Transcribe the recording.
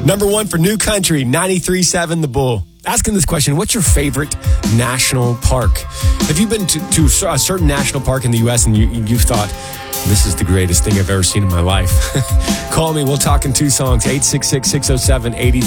Number one for New Country, 93.7 The Bull. Asking this question, what's your favorite national park? Have you been to a certain national park in the U.S. and you've thought, this is the greatest thing I've ever seen in my life? Call me. We'll talk in 2 songs, 866-607-80.